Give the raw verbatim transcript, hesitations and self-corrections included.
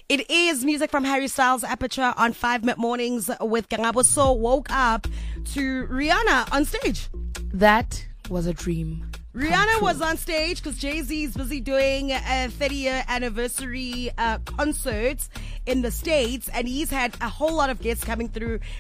It is music from Harry Styles Aperture on five Minute Mornings with Gangabo. So woke up to Rihanna on stage. That was a dream. Rihanna was on stage because Jay-Z's busy doing a thirty-year anniversary uh, concert in the States, and he's had a whole lot of guests coming through